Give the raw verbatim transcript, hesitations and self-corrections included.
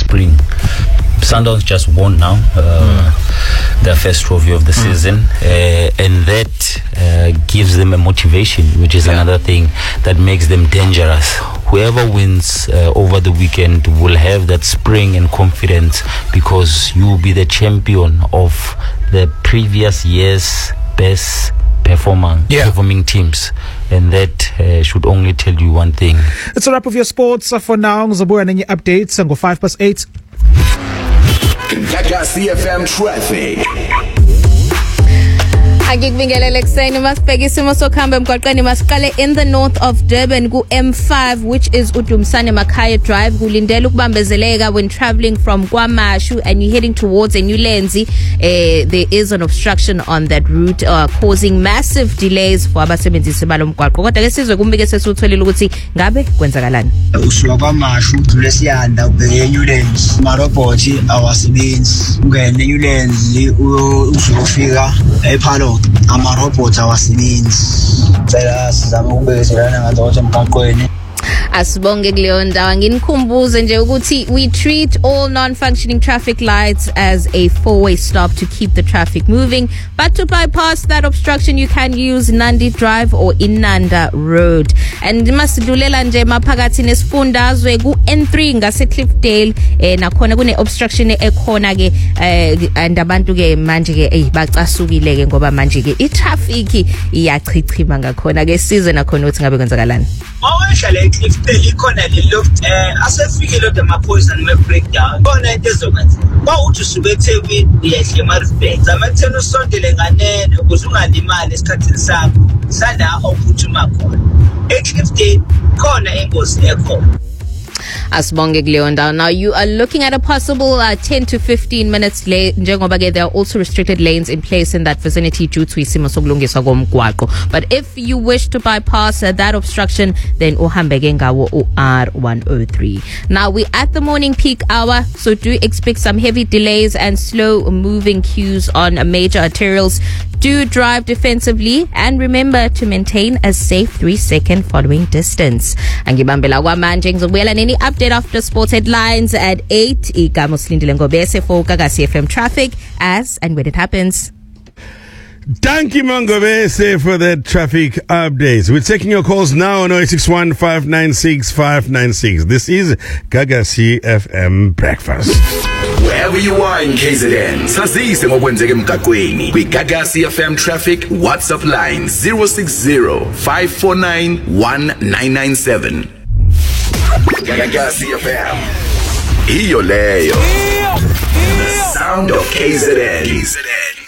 spring. Sundowns just won now uh, mm. their first trophy of the mm. season, uh, and that uh, gives them a motivation, which is yeah. another thing that makes them dangerous. Whoever wins uh, over the weekend will have that spring and confidence, because you will be the champion of the previous year's best performing yeah. performing teams, and that uh, should only tell you one thing. It's a wrap of your sports for now. Ngizobuya nenye updates ngo five past eight. Gagasi F M traffic. Akikubingelele kuseni masibheka isimo sokuhamba emgwaqeni masiqale in the north of Durban ku M five, which is uDumsane Makhaya Drive. Kulindela ukubambezeleka when traveling from KwaMashu and you're heading towards a new Lenzi. Uh, there is an obstruction on that route uh, causing massive delays for abasebenzisi balomgwaqo. Kodwa ke sizwe kumbike sesutholile ukuthi ngabe kwenzakalani. Usuka KwaMashu udlule siyanda ubheke new Lenzi. Maroboti awasebenzi. Ungene new Lenzi uzofika ePhalo. Amarobot awasebenzi. Cela sizama ukubekezelana ngazo emgaqweni. Asibonge kuleyo ndawo. Nginikhumbuze nje ukuthi we treat all non-functioning traffic lights as a four-way stop to keep the traffic moving, but to bypass that obstruction you can use Nandi Drive or Inanda Road. And masidulela nje maphakathi nesifundazwe ku N three ngase Cliffdale eh nakhona kune obstruction ekhona ke eh and abantu ke manje ke eh bacasukile ke ngoba manje ke itraffic iyachichima ngakhona ke size nakhona ukuthi ngabe kwenzakalani. Mawesha le Cliffdale ikhona le loft eh asefikile lo maphoyisa noma breakdown khona into ezokwenza ba uthi usuke eThekwini uyehle eMaritzburg zamathena usondele nganene ukuze ungalimali esikhathini sakho sala ophuthuma khona eCliffdale khona ingozi ekhona. Asibonge kuleyo ndawo. Now you are looking at a possible uh, ten to fifteen minutes late. Njengoba ke there are also restricted lanes in place in that vicinity due to isimo sokulungiswa komgwaqo. But if you wish to bypass uh, that obstruction, then uhambe ke ngawo u R one oh three. Now we at the morning peak hour, so do expect some heavy delays and slow moving queues on uh, major arterials. Do drive defensively and remember to maintain a safe three second following distance. Angibambela kwamanje ngizobuyela neni update after sports headlines at eight. Igama Silindile Ngobese for Gagasi F M traffic as and when it happens. Thank you, Mangobese, for that traffic updates. We're taking your calls now on oh eight six one, five nine six, five nine six. This is Gagasi F M Breakfast. Wherever you are in K Z N, sazise ngokwenzeka emgaqweni. Kwi Gagasi F M traffic WhatsApp line zero six zero, five four nine, one nine nine seven. Gagasi F M. Iyo leyo. The sound of K Z N.